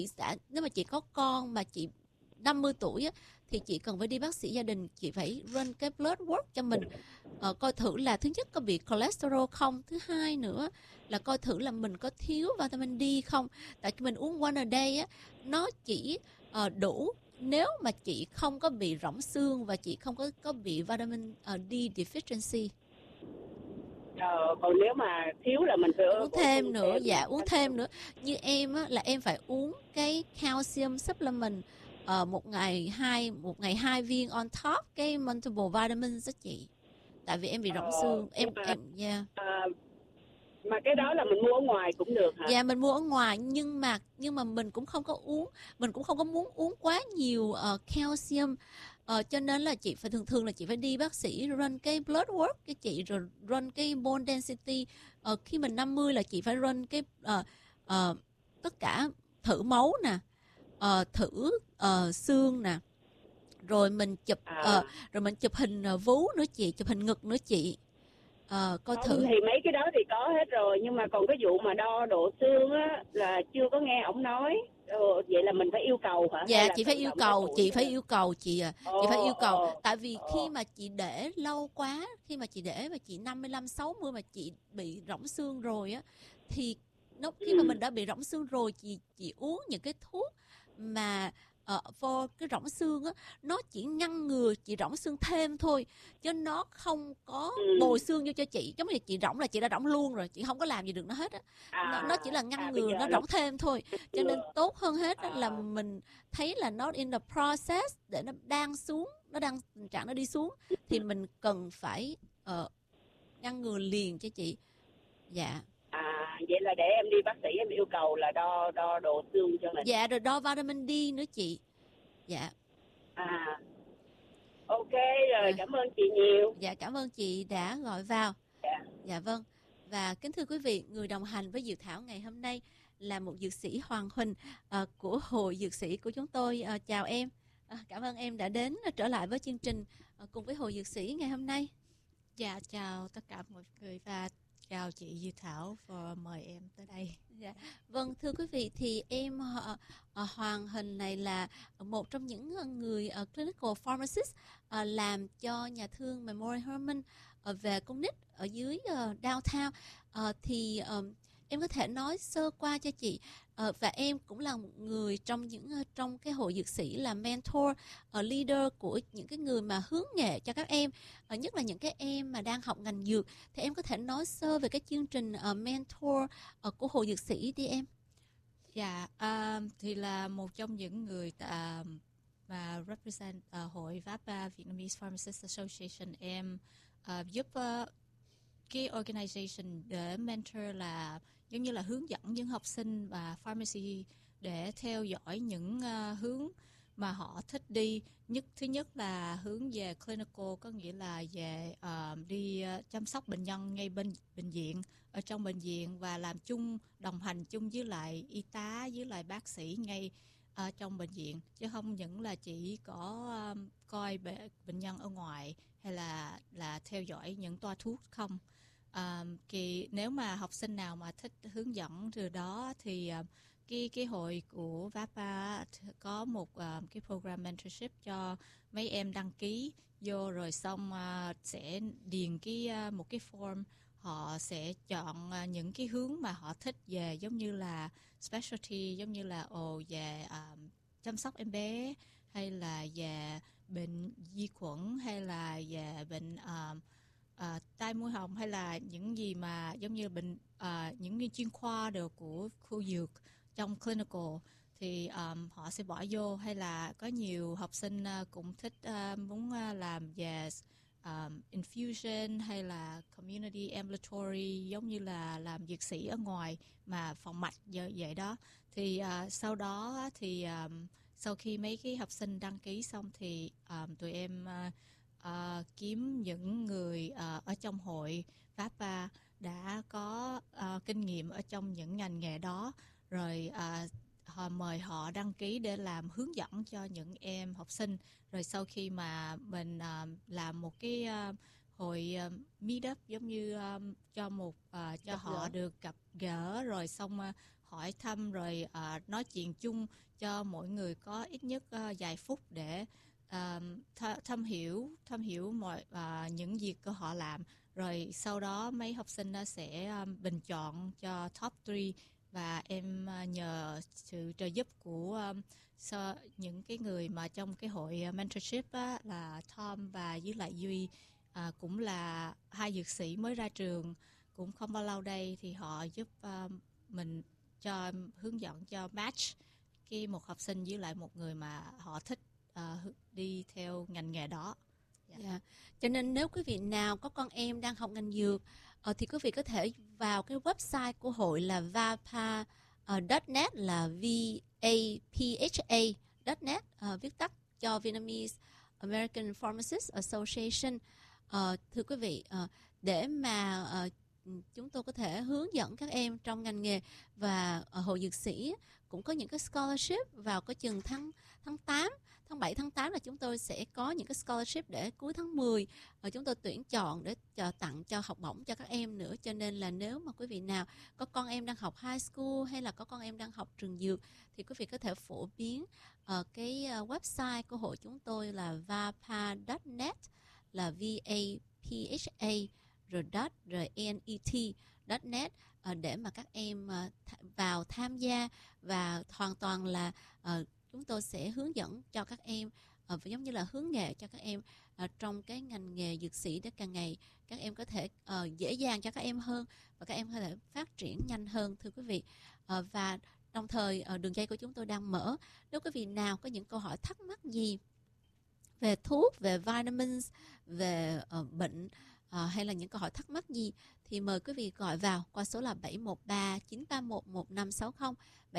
nếu mà chị có con mà chị 50 tuổi á, thì chị cần phải đi bác sĩ gia đình, chị phải run cái blood work cho mình, coi thử là thứ nhất có bị cholesterol không, thứ hai nữa là coi thử là mình có thiếu vitamin D không. Tại mình uống one a day á, nó chỉ đủ nếu mà chị không có bị rỗng xương và chị không có bị vitamin D deficiency. Còn nếu mà thiếu là mình phải Uống bổ sung thêm nữa, thêm dạ uống thêm nữa. Như em á, là em phải uống cái calcium supplement một ngày 2 viên on top cái multiple vitamins đó chị. Tại vì em bị rỗng xương, nhưng mà yeah. mà cái đó là mình mua ở ngoài cũng được hả? Dạ mình mua ở ngoài, nhưng mà mình cũng không có uống, mình cũng không có muốn uống quá nhiều calcium. Cho nên là chị phải thường là chị phải đi bác sĩ run cái blood work cái chị, rồi run cái bone density. Khi mình 50 là chị phải run cái tất cả, thử máu nè, thử xương nè, rồi mình chụp rồi mình chụp hình vú nữa chị, chụp hình ngực nữa chị. Coi Không thử. thì mấy cái đó thì có hết rồi, nhưng mà còn cái vụ mà đo độ xương á là chưa có nghe ổng nói. Vậy là mình phải yêu cầu hả, hay Dạ là chị phải tự yêu động cái cầu, tuổi chị phải yêu cầu chị à. Chị phải yêu cầu, tại vì khi ồ mà chị để lâu quá, khi mà chị để mà chị 55 60 mà chị bị rỗng xương rồi á, thì khi mà mình đã bị rỗng xương rồi, chị uống những cái thuốc mà for cái rỗng xương á, nó chỉ ngăn ngừa chị rỗng xương thêm thôi, chứ nó không có bồi xương vô cho chị. Giống như chị rỗng là chị đã rỗng luôn rồi, chị không có làm gì được nó hết á. Nó chỉ là ngăn bây ngừa giờ nó là rỗng thêm thôi. Cho nên tốt hơn hết là mình thấy là nó in the process, để nó đang xuống, nó đang tình trạng nó đi xuống, thì mình cần phải ngăn ngừa liền cho chị. Dạ. vậy là để em đi bác sĩ em yêu cầu là đo đo độ xương cho mình. Dạ, rồi đo vitamin D nữa chị. Dạ. Ok rồi, Dạ. cảm ơn chị nhiều. Dạ cảm ơn chị đã gọi vào. Dạ. Dạ vâng. Và kính thưa quý vị, người đồng hành với Diệu Thảo ngày hôm nay là một dược sĩ Hoàng Huỳnh của Hội Dược sĩ của chúng tôi. Chào em. Cảm ơn em đã đến trở lại với chương trình cùng với Hội Dược sĩ ngày hôm nay. Dạ chào tất cả mọi người và chào chị Diệu Thảo và mời em tới đây. Dạ. Vâng, thưa quý vị, thì em Hoàng Huỳnh này là một trong những người clinical pharmacist làm cho nhà thương Memorial Hermann về con nít ở dưới downtown. Thì em có thể nói sơ qua cho chị, và em cũng là một người trong cái hội dược sĩ, là mentor, leader của những cái người mà hướng nghệ cho các em, nhất là những cái em mà đang học ngành dược. Thì em có thể nói sơ về cái chương trình mentor của hội dược sĩ đi em. Dạ, thì là một trong những người mà represent hội VAPA Vietnamese Pharmacists Association. Em giúp cái organization để mentor, là giống như là hướng dẫn những học sinh và pharmacy để theo dõi những hướng mà họ thích đi. Thứ nhất là hướng về clinical, có nghĩa là về đi chăm sóc bệnh nhân ngay bên bệnh viện, ở trong bệnh viện, và làm chung, đồng hành chung với lại y tá, với lại bác sĩ ngay trong bệnh viện, chứ không những là chỉ có coi bệnh nhân ở ngoài hay là theo dõi những toa thuốc không. Nếu mà học sinh nào mà thích hướng dẫn từ đó thì cái hội của VAPA có một cái program mentorship cho mấy em đăng ký vô, rồi xong sẽ điền một cái form. Họ sẽ chọn những cái hướng mà họ thích về, giống như là specialty, giống như là về chăm sóc em bé, hay là về bệnh vi khuẩn, hay là về bệnh tai mũi họng, hay là những gì mà giống như bệnh những chuyên khoa đều của khu dược trong clinical, thì họ sẽ bỏ vô. Hay là có nhiều học sinh cũng thích muốn làm về infusion hay là community ambulatory, giống như là làm dược sĩ ở ngoài mà phòng mạch vậy đó. Thì sau đó thì sau khi mấy cái học sinh đăng ký xong thì tụi em kiếm những người ở trong hội VAPA đã có kinh nghiệm ở trong những ngành nghề đó, rồi họ mời họ đăng ký để làm hướng dẫn cho những em học sinh. Rồi sau khi mà mình làm một cái hội meet up, giống như cho họ được gặp gỡ, rồi xong hỏi thăm rồi nói chuyện chung cho mỗi người có ít nhất vài phút để thăm hiểu mọi những việc của họ làm. Rồi sau đó mấy học sinh sẽ bình chọn cho top 3 và em nhờ sự trợ giúp của những cái người mà trong cái hội mentorship á, là Tom và với lại Duy, cũng là hai dược sĩ mới ra trường cũng không bao lâu đây, thì họ giúp mình cho hướng dẫn cho match một học sinh với lại một người mà họ thích đi theo ngành nghề đó. Yeah. Cho nên nếu quý vị nào có con em đang học ngành dược thì quý vị có thể vào cái website của hội là vapa.net, là VAPHA.net, viết tắt cho Vietnamese American Pharmacists Association. Thưa quý vị, để mà chúng tôi có thể hướng dẫn các em trong ngành nghề, và hội dược sĩ cũng có những cái scholarship vào có chừng tháng 8, tháng 7, tháng 8 là chúng tôi sẽ có những cái scholarship để cuối tháng 10 chúng tôi tuyển chọn để tặng cho học bổng cho các em nữa. Cho nên là nếu mà quý vị nào có con em đang học high school hay là có con em đang học trường dược thì quý vị có thể phổ biến cái website của hội chúng tôi là vapa.net, là VAPHA rồi .net để mà các em vào tham gia, và hoàn toàn là chúng tôi sẽ hướng dẫn cho các em, giống như là hướng nghệ cho các em trong cái ngành nghề dược sĩ, để càng ngày các em có thể dễ dàng cho các em hơn và các em có thể phát triển nhanh hơn, thưa quý vị. Và đồng thời đường dây của chúng tôi đang mở. Nếu quý vị nào có những câu hỏi thắc mắc gì về thuốc, về vitamins, về bệnh, hay là những câu hỏi thắc mắc gì thì mời quý vị gọi vào qua số là 713-931-1560,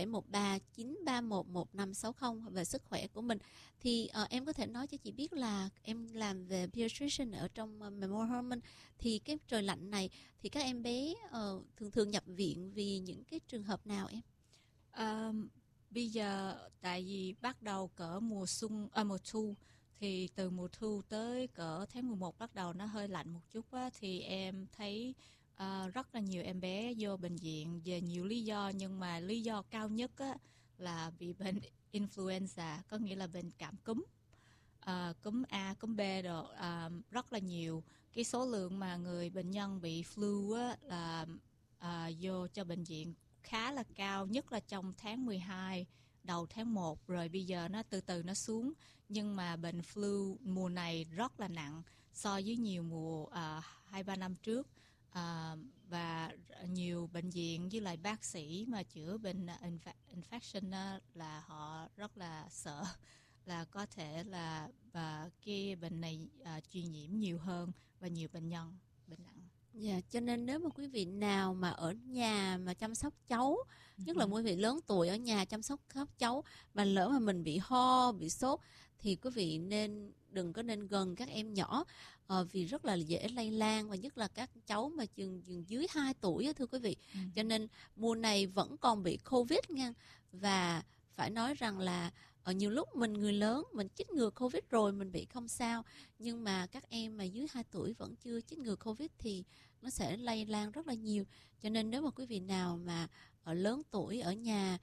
713-931-1560 về sức khỏe của mình. Thì em có thể nói cho chị biết là em làm về pediatrician ở trong Memorial Hermann, thì cái trời lạnh này thì các em bé thường nhập viện vì những cái trường hợp nào em? Bây giờ tại vì bắt đầu cỡ mùa thu, thì từ mùa thu tới cỡ tháng 11 bắt đầu nó hơi lạnh một chút á, thì em thấy rất là nhiều em bé vô bệnh viện về nhiều lý do, nhưng mà lý do cao nhất á, là bị bệnh influenza, có nghĩa là bệnh cảm cúm, cúm A, cúm B rồi, rất là nhiều. Cái số lượng mà người bệnh nhân bị flu á, là vô cho bệnh viện khá là cao, nhất là trong tháng 12, đầu tháng 1, rồi bây giờ nó từ từ nó xuống. Nhưng mà bệnh flu mùa này rất là nặng so với nhiều mùa 2-3 năm trước, và nhiều bệnh viện với lại bác sĩ mà chữa bệnh infection là họ rất là sợ là có thể là cái bệnh này truyền nhiễm nhiều hơn và nhiều bệnh nhân bệnh nặng. Dạ, cho nên nếu mà quý vị nào mà ở nhà mà chăm sóc cháu, nhất là quý vị lớn tuổi ở nhà chăm sóc cháu, mà lỡ mà mình bị ho, bị sốt thì quý vị đừng có nên gần các em nhỏ, vì rất là dễ lây lan, và nhất là các cháu mà chừng dưới 2 tuổi thưa quý vị. Cho nên mùa này vẫn còn bị Covid nha, và phải nói rằng là nhiều lúc mình người lớn mình chích ngừa Covid rồi mình bị không sao, nhưng mà các em mà dưới 2 tuổi vẫn chưa chích ngừa Covid thì nó sẽ lây lan rất là nhiều. Cho nên nếu mà quý vị nào mà lớn tuổi ở nhà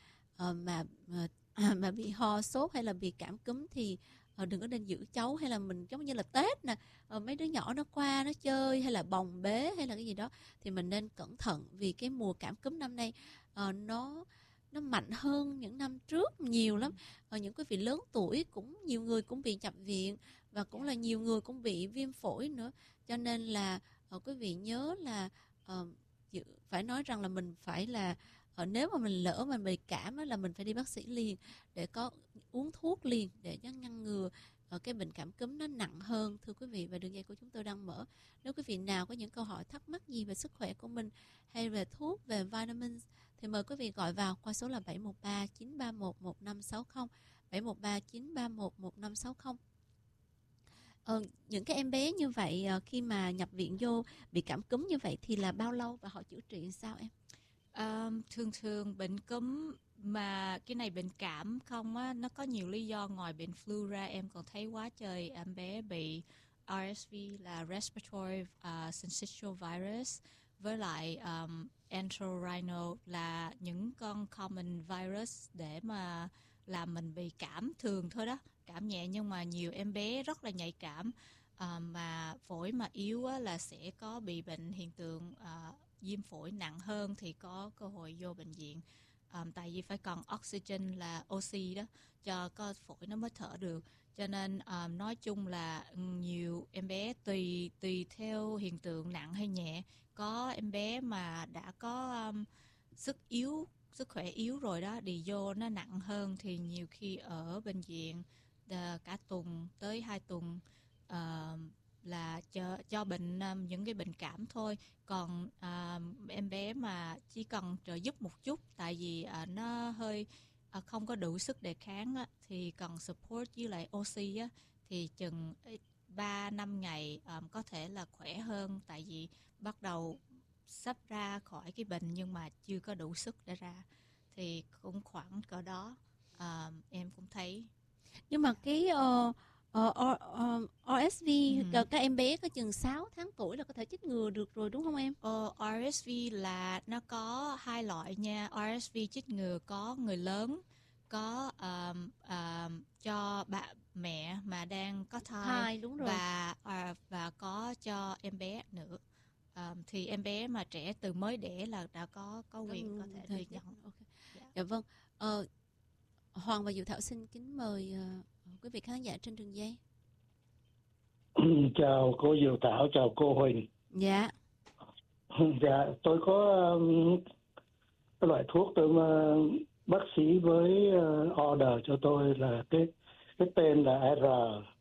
mà bị ho sốt hay là bị cảm cúm thì đừng có nên giữ cháu, hay là mình giống như là Tết nè, mấy đứa nhỏ nó qua nó chơi hay là bồng bế hay là cái gì đó thì mình nên cẩn thận, vì cái mùa cảm cúm năm nay nó mạnh hơn những năm trước nhiều lắm. Những quý vị lớn tuổi cũng nhiều người cũng bị nhập viện, và cũng là nhiều người cũng bị viêm phổi nữa. Cho nên là quý vị nhớ là phải nói rằng là mình phải là nếu mà mình lỡ mình bị cảm là mình phải đi bác sĩ liền, để có uống thuốc liền để ngăn ngừa cái bệnh cảm cúm nó nặng hơn, thưa quý vị. Và đường dây của chúng tôi đang mở. Nếu quý vị nào có những câu hỏi thắc mắc gì về sức khỏe của mình hay về thuốc, về vitamins thì mời quý vị gọi vào qua số là 713-931-1560, 713-931-1560. Những cái em bé như vậy khi mà nhập viện vô bị cảm cúm như vậy thì là bao lâu và họ chữa trị sao em? Thường bệnh cúm mà cái này bệnh cảm không á, nó có nhiều lý do. Ngoài bệnh flu ra em còn thấy quá trời em bé bị RSV là Respiratory Syncytial Virus, với lại enterorhinal là những con common virus để mà làm mình bị cảm thường thôi đó, cảm nhẹ, nhưng mà nhiều em bé rất là nhạy cảm, mà phổi mà yếu á, là sẽ có bị bệnh hiện tượng viêm phổi nặng hơn thì có cơ hội vô bệnh viện, tại vì phải cần oxygen là oxy đó cho có phổi nó mới thở được. Cho nên nói chung là nhiều em bé tùy theo hiện tượng nặng hay nhẹ. Có em bé mà đã có sức khỏe yếu rồi đó, đi vô nó nặng hơn thì nhiều khi ở bệnh viện cả tuần tới 2 tuần, là cho bệnh những cái bệnh cảm thôi. Còn em bé mà chỉ cần trợ giúp một chút, tại vì nó hơi không có đủ sức đề kháng á, thì cần support với lại oxy á, thì chừng 3-5 ngày có thể là khỏe hơn, tại vì bắt đầu sắp ra khỏi cái bệnh nhưng mà chưa có đủ sức để ra, thì cũng khoảng cỡ đó em cũng thấy. Nhưng mà cái RSV các em bé có chừng 6 tháng tuổi là có thể chích ngừa được rồi đúng không em? RSV là nó có 2 loại nha. RSV chích ngừa có người lớn, có cho mẹ mà đang có thai, Đúng rồi. và có cho em bé nữa. Thì em bé mà trẻ từ mới đẻ là đã có quyền có thể được nhận. Okay. Dạ vâng. Hoàng và Diệu Thảo xin kính mời quý vị khán giả trên đường dây. Chào cô Diệu Thảo, chào cô Huỳnh. Dạ. Dạ, tôi có cái loại thuốc bác sĩ với order cho tôi là cái tên là R,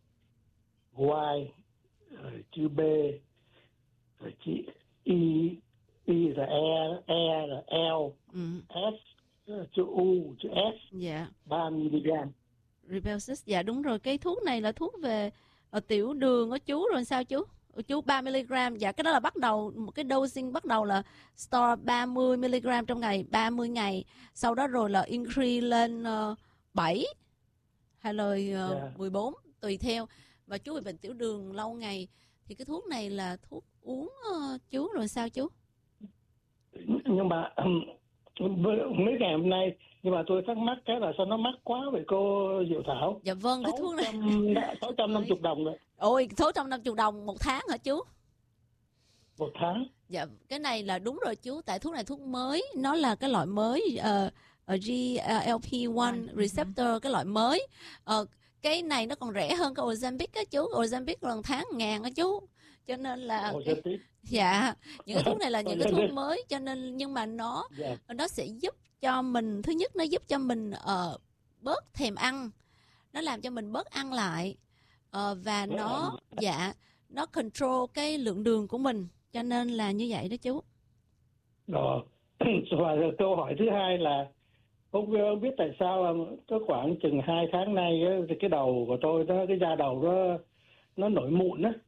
Y, chữ B, chữ I là E là L, S, chữ U, chữ S, dạ. 3 mg. Ribelsis, dạ đúng rồi. Cái thuốc này là thuốc về tiểu đường của chú rồi sao chú? Chú 3mg, dạ cái đó là bắt đầu, một cái dosing bắt đầu là start 30mg trong ngày, 30 ngày. Sau đó rồi là increase lên 7 hay là 14, tùy theo. Và chú bị bệnh tiểu đường lâu ngày thì cái thuốc này là thuốc uống chú rồi sao chú? Nhưng mà mấy ngày hôm nay, nhưng mà tôi thắc mắc cái là sao nó mắc quá vậy cô Diệu Thảo? Dạ vâng, cái thuốc này 650 đồng rồi. Ôi, 650 đồng một tháng hả chú? Một tháng? Dạ, cái này là đúng rồi chú, tại thuốc này thuốc mới, nó là cái loại mới GLP-1 receptor, cái loại mới. Cái này nó còn rẻ hơn cái Ozempic á chú, Ozempic lần tháng 1.000 á chú. Cho nên là dạ, những cái thuốc này là những cái thuốc mới, cho nên nhưng mà nó sẽ giúp cho mình, thứ nhất nó giúp cho mình bớt thèm ăn, nó làm cho mình bớt ăn lại, và nó control cái lượng đường của mình, cho nên là như vậy đó chú. Rồi. Và câu hỏi thứ hai là không biết tại sao có khoảng chừng 2 tháng nay thì cái đầu của tôi đó, cái da đầu đó nó nổi mụn á.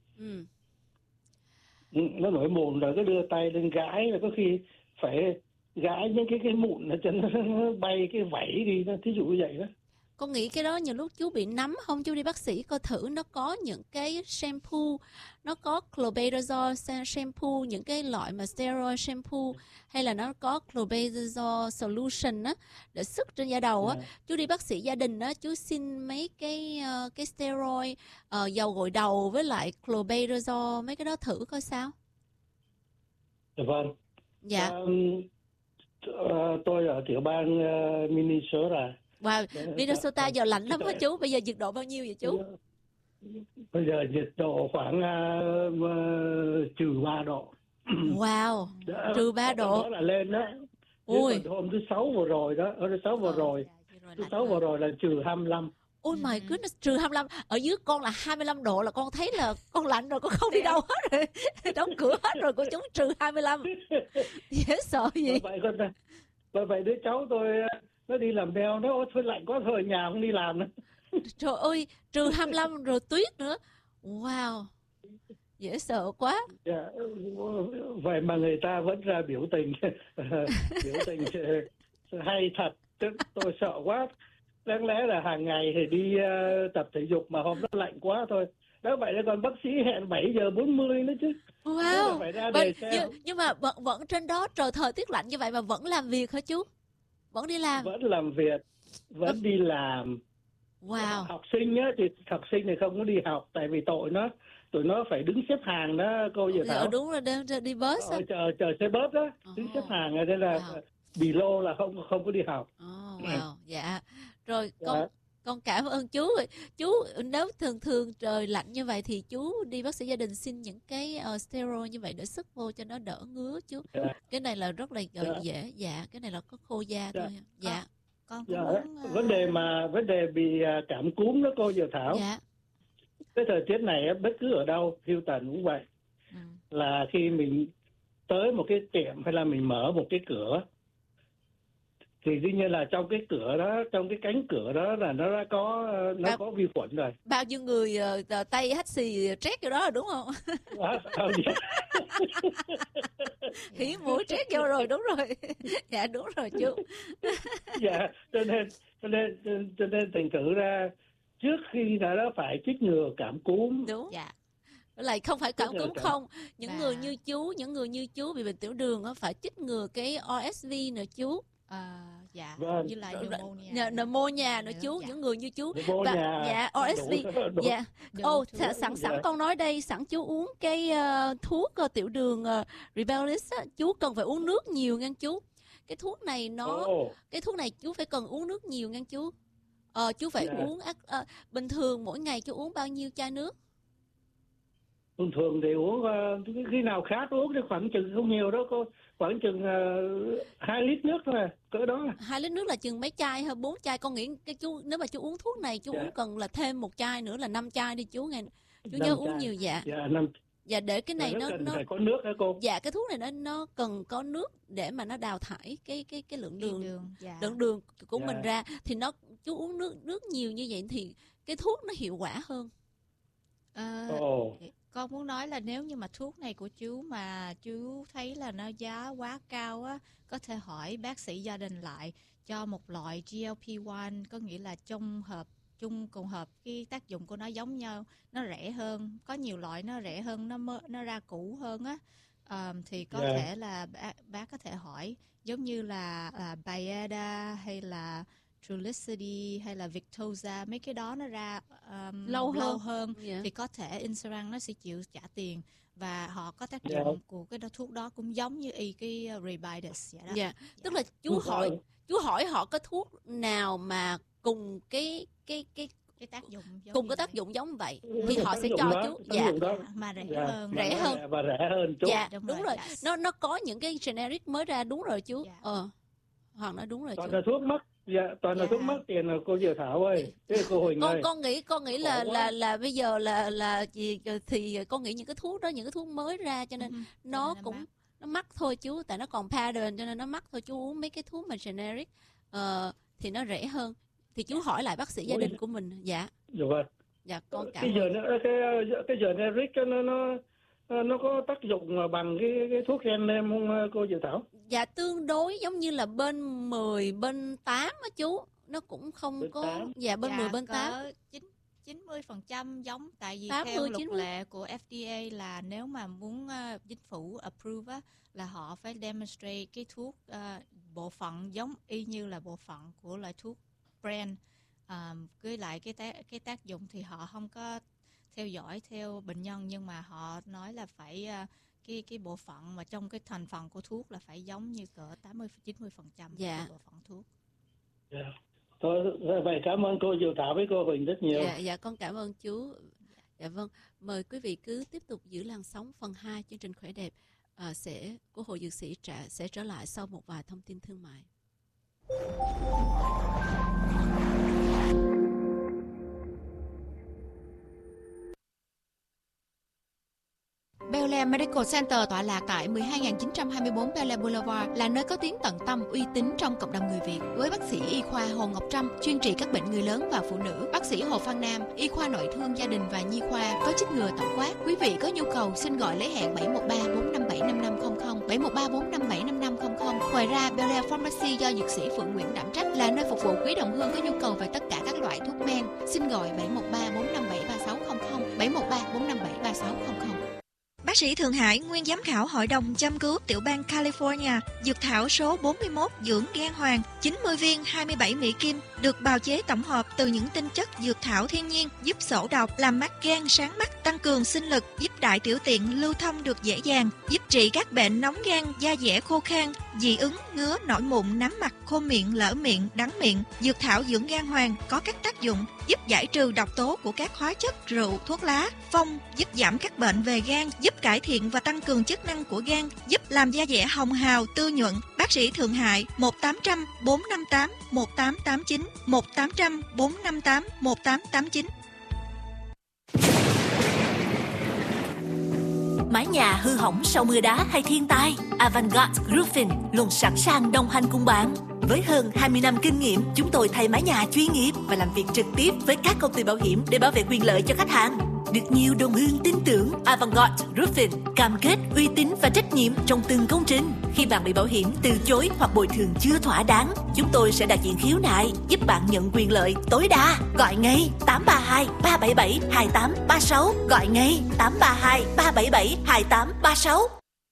Nó nổi mụn rồi cứ đưa tay lên gãi, rồi có khi phải gãi những cái mụn ở trên nó bay cái vảy đi, thí dụ như vậy đó. Con nghĩ cái đó nhiều lúc chú bị nấm không? Chú đi bác sĩ coi thử, nó có những cái shampoo, nó có clobetasol shampoo, những cái loại mà steroid shampoo, hay là nó có clobetasol solution á, để sức trên da đầu á. Chú đi bác sĩ gia đình á, chú xin mấy cái steroid, dầu gội đầu với lại clobetasol, mấy cái đó thử coi sao. Vâng. Dạ. Tôi ở tiểu bang Minnesota. Wow, Minnesota giờ lạnh lắm hả chú? Bây giờ nhiệt độ bao nhiêu vậy chú? Bây giờ nhiệt độ khoảng trừ 3 độ. Wow, trừ 3 độ. Đó là lên đó. Ui. Hôm thứ Sáu vừa rồi đó, thứ Sáu vừa rồi là trừ 25. Ôi my goodness, trừ 25. Ở dưới con là 25 độ là con thấy là con lạnh rồi, con không đi đâu hết rồi. Đóng cửa hết rồi, con chúng trừ 25. Dễ sợ gì? Bởi vậy đứa cháu tôi nó đi làm theo, nó thôi lạnh quá thôi, nhà không đi làm nữa. Trời ơi, trừ 25 rồi tuyết nữa. Wow, dễ sợ quá. Vậy mà người ta vẫn ra biểu tình. Biểu tình hay thật. Tôi sợ quá. Đáng lẽ là hàng ngày thì đi tập thể dục, mà hôm đó lạnh quá thôi, Đó vậy là còn bác sĩ hẹn 7:40 nữa chứ. Wow. Phải ra để xem. Nhưng mà vẫn trên đó trời thời tiết lạnh như vậy mà vẫn làm việc hả chú? Vẫn đi làm? Vẫn làm việc, vẫn đi làm. Wow. Học sinh thì không có đi học, tại vì tụi nó phải đứng xếp hàng đó cô Dự Thảo. Đúng rồi, đi bus. Chờ xe bus đó, đứng xếp hàng rồi, nên là bị lô là không có đi học. Wow, dạ. Rồi con cảm ơn chú. Chú nếu thường trời lạnh như vậy thì chú đi bác sĩ gia đình xin những cái steroid như vậy để sức vô cho nó đỡ ngứa chú. Cái này là rất là dễ. Dạ, cái này là có khô da thôi. Dạ. Con cũng muốn vấn đề bị cảm cúm đó cô Dự Thảo. Dạ. Cái thời tiết này bất cứ ở đâu, Hilton cũng vậy. Là khi mình tới một cái tiệm hay là mình mở một cái cửa, thì dĩ nhiên là trong cái cửa đó, trong cái cánh cửa đó là nó đã có vi khuẩn rồi. Bao nhiêu người tay hắt xì trét vô đó là đúng không? Khỉ mũi trét vô rồi, đúng rồi. Dạ đúng rồi chú. Dạ, cho nên thành thử ra trước khi đã phải chích ngừa cảm cúm. Đúng. Dạ. Lại không phải cảm cúm không, những người như chú bị bệnh tiểu đường phải chích ngừa cái RSV nữa chú. Dạ, vâng. Như là pneumonia nữa chú, những người như chú. Dạ, RSV. Dạ. Sẵn con nói đây, sẵn chú uống cái thuốc tiểu đường Rebellis á, chú cần phải uống nước nhiều nghe chú. Cái thuốc này chú phải cần uống nước nhiều nghe chú. Chú phải uống bình thường mỗi ngày chú uống bao nhiêu chai nước? Bình thường thì uống khi nào khát uống thì khoảng chừng không nhiều đó cô, khoảng chừng 2 lít nước thôi, cỡ đó. 2 lít nước là chừng mấy chai hay 4 chai? Con nghĩ cái chú nếu mà chú uống thuốc này chú uống cần là thêm 1 chai nữa là 5 chai đi chú nghe. Chú nhớ uống nhiều. Dạ. Dạ, để cái này nó phải có nước hả cô? Dạ, cái thuốc này nó cần có nước để mà nó đào thải cái lượng đường của mình ra, thì chú uống nước nhiều như vậy thì cái thuốc nó hiệu quả hơn. Con muốn nói là nếu như mà thuốc này của chú mà chú thấy là nó giá quá cao á, có thể hỏi bác sĩ gia đình lại cho một loại GLP-1, có nghĩa là chung cùng hợp cái tác dụng của nó giống nhau, nó rẻ hơn, có nhiều loại nó rẻ hơn, nó ra cũ hơn á, thì có thể là bác có thể hỏi, giống như là Byetta hay là Trulicity hay là Victoza, mấy cái đó nó ra lâu hơn thì có thể Insurance nó sẽ chịu trả tiền, và họ có tác dụng của cái thuốc đó cũng giống như cái Rebidus vậy đó. Dạ. Tức là chú hỏi họ có thuốc nào mà cùng cái tác dụng cùng cái tác dụng giống vậy thì họ sẽ cho chú mà rẻ hơn và rẻ hơn chú. Dạ, đúng rồi. Nó có những cái generic mới ra, đúng rồi chú. Hoàng nói đúng rồi chú. Toàn là thuốc mất. Dạ, toàn là thuốc mất tiền rồi cô Dự Thảo ơi. Thế cô Huỳnh ơi. Con nghĩ là bây giờ là gì thì con nghĩ những cái thuốc đó, những cái thuốc mới ra cho nên nó cũng nó mắc thôi chú, tại nó còn pattern cho nên nó mắc thôi chú. Uống mấy cái thuốc mà generic thì nó rẻ hơn. Thì chú hỏi lại bác sĩ gia đình của mình. Dạ. Dạ vâng. Dạ con cảm ơn. Cái generic nó có tác dụng bằng cái thuốc Gen-Name không cô Dự Thảo? Dạ tương đối giống như là bên 10, bên 8 á chú. Nó cũng không bên có 8. Dạ bên 10, bên 8 90% giống, tại vì 80, theo luật 90. lệ của FDA là nếu mà muốn chính phủ approve á, là họ phải demonstrate cái thuốc bộ phận giống y như là bộ phận của loại thuốc brand, với lại cái tác dụng thì họ không có theo dõi theo bệnh nhân, nhưng mà họ nói là phải cái bộ phận mà trong cái thành phần của thuốc là phải giống như cỡ 80-90% của bộ phận thuốc. Thôi, vậy cảm ơn cô Dự Thảo với cô Huỳnh rất nhiều. Dạ con cảm ơn chú. Dạ vâng, mời quý vị cứ tiếp tục giữ làn sóng phần 2 chương trình Khỏe Đẹp của Hội Dược Sĩ sẽ trở lại sau một vài thông tin thương mại. Bel Air Medical Center tọa lạc tại 12924 Bel Air Boulevard là nơi có tiếng tận tâm, uy tín trong cộng đồng người Việt. Với bác sĩ y khoa Hồ Ngọc Trâm chuyên trị các bệnh người lớn và phụ nữ, bác sĩ Hồ Phan Nam y khoa nội thương gia đình và nhi khoa có chích ngừa tổng quát. Quý vị có nhu cầu xin gọi lấy hẹn 713-457-5500, 713-457-5500. Ngoài ra, Bel Air Pharmacy do dược sĩ Phượng Nguyễn đảm trách là nơi phục vụ quý đồng hương có nhu cầu về tất cả các loại thuốc men. Xin gọi 713-457-3600, 713 457 3600. Bác sĩ Thượng Hải, nguyên giám khảo Hội đồng châm cứu tiểu bang California, dược thảo số 41 dưỡng gan hoàng, 90 viên 27 Mỹ Kim, được bào chế tổng hợp từ những tinh chất dược thảo thiên nhiên, giúp xổ độc, làm mắt gan sáng mắt, tăng cường sinh lực, giúp đại tiểu tiện lưu thông được dễ dàng, giúp trị các bệnh nóng gan, da dẻ khô khan, dị ứng, ngứa, nổi mụn, nám mặt, khô miệng, lở miệng, đắng miệng. Dược thảo dưỡng gan hoàng có các tác dụng giúp giải trừ độc tố của các hóa chất, rượu, thuốc lá, phong, giúp giảm các bệnh về gan, giúp cải thiện và tăng cường chức năng của gan, giúp làm da dẻ hồng hào, tươi nhuận. Bác sĩ Thượng Hải 1800 458 1889 1800 458 1889. Mái nhà hư hỏng sau mưa đá hay thiên tai, Avantgarde Roofing luôn sẵn sàng đồng hành cùng bạn. Với hơn 20 năm kinh nghiệm, chúng tôi thay mái nhà chuyên nghiệp và làm việc trực tiếp với các công ty bảo hiểm để bảo vệ quyền lợi cho khách hàng. Được nhiều đồng hương tin tưởng, Avantgarde Roofing cam kết uy tín và trách nhiệm trong từng công trình. Khi bạn bị bảo hiểm từ chối hoặc bồi thường chưa thỏa đáng, chúng tôi sẽ đại diện khiếu nại, giúp bạn nhận quyền lợi tối đa. Gọi ngay 832 377 2836. Gọi ngay 832 377 2836.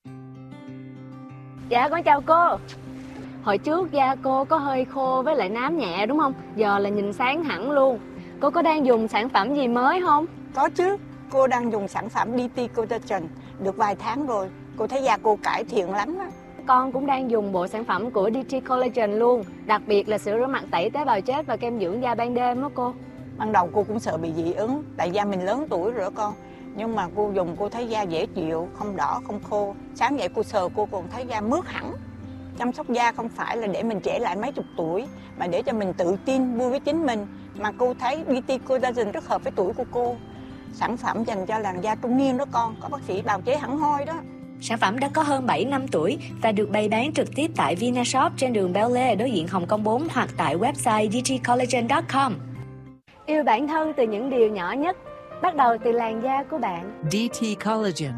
Dạ con chào cô. Hồi trước da cô có hơi khô với lại nám nhẹ đúng không? Giờ là nhìn sáng hẳn luôn. Cô có đang dùng sản phẩm gì mới không? Có chứ, cô đang dùng sản phẩm DT Collagen được vài tháng rồi. Cô thấy da cô cải thiện lắm á. Con cũng đang dùng bộ sản phẩm của DT Collagen luôn. Đặc biệt là sữa rửa mặt tẩy tế bào chết và kem dưỡng da ban đêm đó cô. Ban đầu cô cũng sợ bị dị ứng, tại da mình lớn tuổi rồi đó con. Nhưng mà cô dùng cô thấy da dễ chịu, không đỏ, không khô. Sáng dậy cô sờ cô còn thấy da mướt hẳn. Chăm sóc da không phải là để mình trẻ lại mấy chục tuổi, mà để cho mình tự tin vui với chính mình. Mà cô thấy DT Collagen rất hợp với tuổi của cô. Sản phẩm dành cho làn da trung niên đó con, có bác sĩ bào chế hẳn hoi đó. Sản phẩm đã có hơn 7 năm tuổi và được bày bán trực tiếp tại Vinashop trên đường Bel Air đối diện Hồng Kông 4 hoặc tại website dtcollagen.com. Yêu bản thân từ những điều nhỏ nhất, bắt đầu từ làn da của bạn. DT Collagen.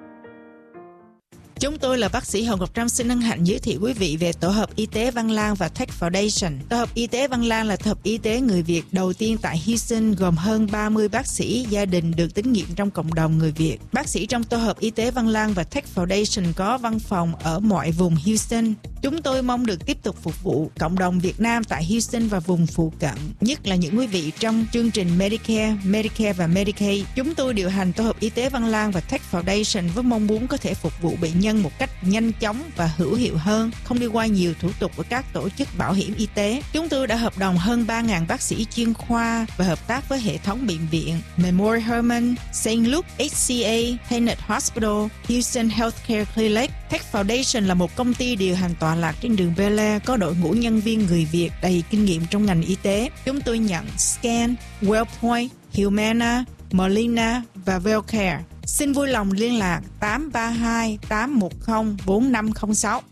Chúng tôi là bác sĩ Hồng Ngọc Trâm xin hân hạnh giới thiệu quý vị về tổ hợp y tế Văn Lang và Tech Foundation. Tổ hợp y tế Văn Lang là tổ hợp y tế người Việt đầu tiên tại Houston, gồm hơn 30 bác sĩ gia đình được tín nhiệm trong cộng đồng người Việt. Bác sĩ trong tổ hợp y tế Văn Lang và Tech Foundation có văn phòng ở mọi vùng Houston. Chúng tôi mong được tiếp tục phục vụ cộng đồng Việt Nam tại Houston và vùng phụ cận, nhất là những quý vị trong chương trình Medicare và Medicaid. Chúng tôi điều hành tổ hợp y tế Văn Lang và Tech Foundation với mong muốn có thể phục vụ bệnh nhân một cách nhanh chóng và hữu hiệu hơn, không đi qua nhiều thủ tục của các tổ chức bảo hiểm y tế. Chúng tôi đã hợp đồng hơn 3.000 bác sĩ chuyên khoa và hợp tác với hệ thống bệnh viện Memorial Hermann, St. Luke HCA, Tenet Hospital, Houston Healthcare Clinic. Tech Foundation là một công ty điều hành tọa lạc trên đường Bel Air, có đội ngũ nhân viên người Việt đầy kinh nghiệm trong ngành y tế. Chúng tôi nhận Scan, Wellpoint, Humana, Molina và Wellcare. Xin vui lòng liên lạc 832 810 4506.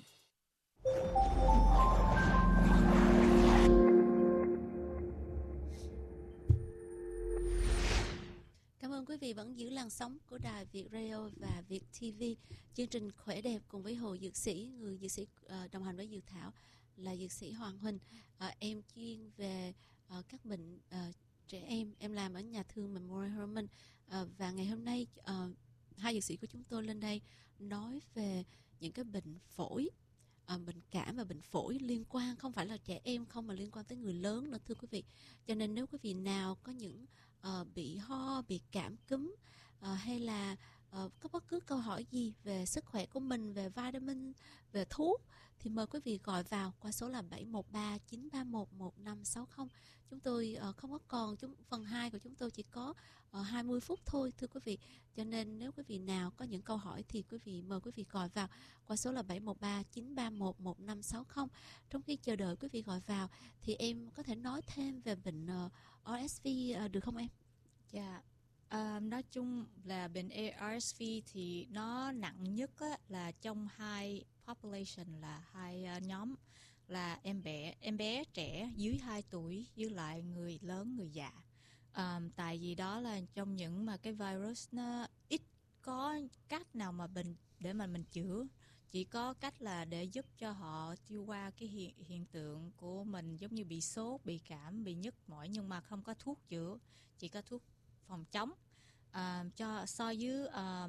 Cảm ơn quý vị vẫn giữ làn sóng của Đài Việt Radio và Việt TV. Chương trình Khỏe Đẹp cùng với Hồ Dược Sĩ, người dược sĩ đồng hành với Dược Thảo là dược sĩ Hoàng Huỳnh. Em chuyên về các bệnh trẻ em làm ở nhà thương Memorial Hermann. Và ngày hôm nay hai dược sĩ của chúng tôi lên đây nói về những cái bệnh phổi, bệnh cảm và bệnh phổi liên quan không phải là trẻ em không mà liên quan tới người lớn nữa thưa quý vị. Cho nên nếu quý vị nào có những bị ho, bị cảm cúm hay là có bất cứ câu hỏi gì về sức khỏe của mình, về vitamin, về thuốc thì mời quý vị gọi vào qua số là 713 931 1560. Chúng tôi không có còn phần 2 của chúng tôi chỉ có 20 phút thôi thưa quý vị. Cho nên nếu quý vị nào có những câu hỏi thì mời quý vị gọi vào qua số là 713 931 1560. Trong khi chờ đợi quý vị gọi vào thì em có thể nói thêm về bệnh RSV được không em? Dạ. Nói chung là bệnh RSV thì nó nặng nhất là trong hai population, là hai nhóm là em bé trẻ dưới 2 tuổi với lại người lớn, người già. Tại vì đó là trong những mà cái virus nó ít có cách nào mà để mà mình chữa, chỉ có cách là để giúp cho họ tiêu qua cái hiện tượng của mình, giống như bị sốt, bị cảm, bị nhức mỏi, nhưng mà không có thuốc chữa, chỉ có thuốc phòng chống. cho so với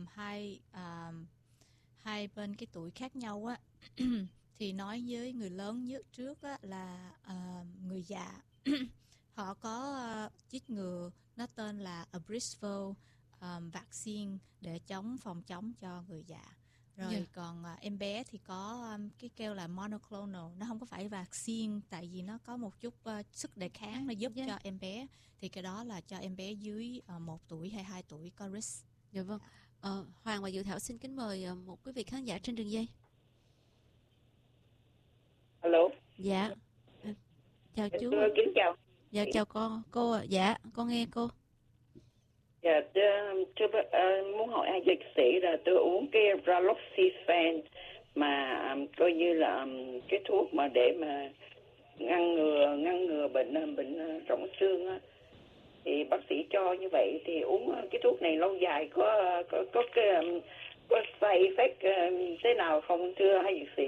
hai bên cái tuổi khác nhau á, thì nói với người lớn trước á, là người già họ có chích ngừa, nó tên là Abrysvo vaccine để phòng chống cho người già. Rồi còn em bé thì có cái kêu là monoclonal, nó không có phải vaccine, tại vì nó có một chút sức đề kháng, nó giúp cho em bé. Thì cái đó là cho em bé dưới 1 tuổi hay 2 tuổi có risk. Dạ vâng. Hoàng và Dự Thảo xin kính mời một quý vị khán giả trên đường dây. Alo. Dạ. Chào chú. Kính chào. Dạ chào cô ạ. Dạ con nghe cô. Dạ tôi muốn hỏi ai dược sĩ là tôi uống cái Raloxifene mà coi như là cái thuốc mà để mà ngăn ngừa bệnh rỗng xương á, thì bác sĩ cho như vậy thì uống cái thuốc này lâu dài có side effect thế nào không thưa hai dược sĩ?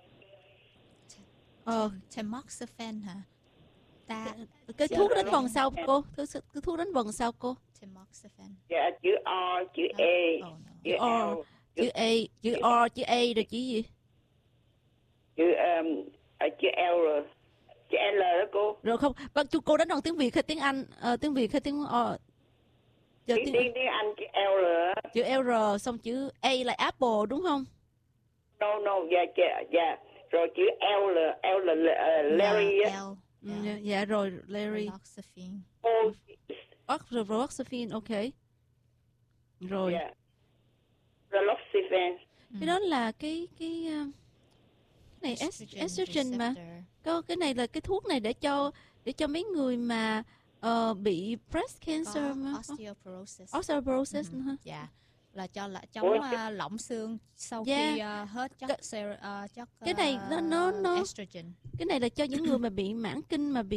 Tamoxifen hả? Cái thuốc đánh vần sau cô, cái thuốc đánh vần sau cô. Tamoxifen. Dạ chữ O, chữ E, chữ L, chữ A, chữ O, chữ A rồi chữ gì? Chữ L, chữ L đó cô. Rồi không, cô đánh bằng tiếng Việt hay tiếng Anh? Tiếng Việt hay tiếng Tiếng Anh chữ L. Chữ L xong chữ A là Apple đúng không? No, dạ. Rồi chữ L là Larry á. Dạ rồi Larry. Raloxifene, ok. Rồi. Yeah. Raloxifene. Cái đó là cái này estrogen mà. Cái này là cái thuốc này để cho mấy người mà bị breast cancer mà. Osteoporosis hả? Dạ. Là chống lỏng xương sau khi hết chất cái này nó estrogen. Cái này là cho những người mà bị mãn kinh mà